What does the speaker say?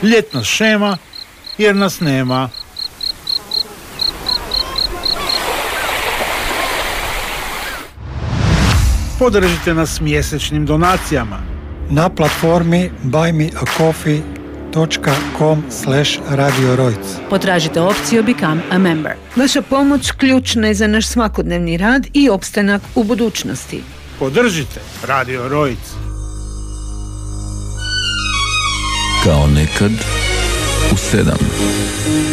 Ljetna šema jer nas nema. Podržite nas mjesečnim donacijama na platformi buymeacoffee.com/Radio Rojc. Potražite opciju Become a Member. Vaša pomoć ključna je za naš svakodnevni rad i opstanak u budućnosti. Podržite Radio Rojc. Kao nekad u 7.